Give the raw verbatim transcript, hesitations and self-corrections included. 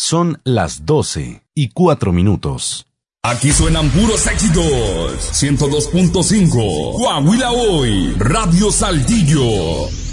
Son las doce y cuatro minutos. Aquí suenan puros éxitos. ciento dos punto cinco. Coahuila Hoy. Radio Saltillo.